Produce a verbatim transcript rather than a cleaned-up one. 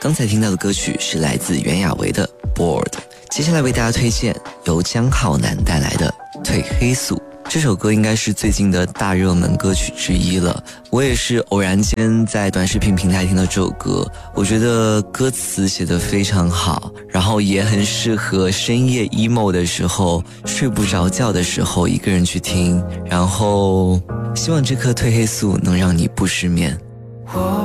刚才听到的歌曲是来自袁娅维的 Bored， 接下来为大家推荐由江浩南带来的褪黑素。这首歌应该是最近的大热门歌曲之一了，我也是偶然间在短视频平台听到这首歌，我觉得歌词写得非常好，然后也很适合深夜 emo 的时候，睡不着觉的时候一个人去听，然后希望这颗褪黑素能让你不失眠。